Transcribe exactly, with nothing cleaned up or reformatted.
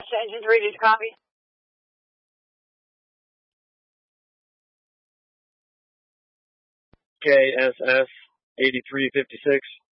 engines ready to copy. K S S eighty-three fifty-six.